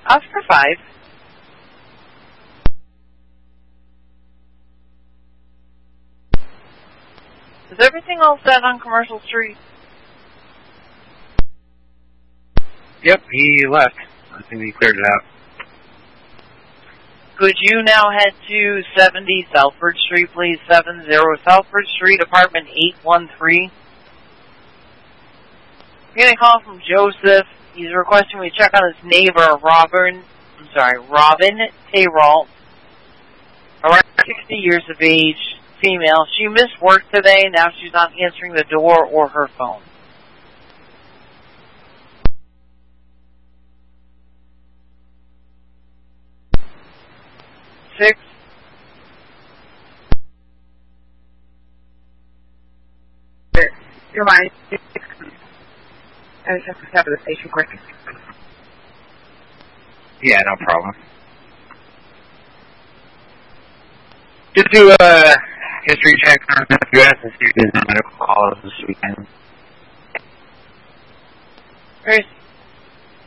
Oscar 5. Is everything all set on Commercial Street? Yep, he left. I think he cleared it out. Could you now head to 70 Southford Street, please? 70 Southford Street, apartment 813. I'm getting a call from Joseph. He's requesting we check on his neighbor, Robin Tayralt, around 60 years of age, female. She missed work today. Now she's not answering the door or her phone. Six. Your line. I just have to step to the station quick. Yeah, no problem. Just do a history check on the U.S. and see if there's no medical calls this weekend. Where's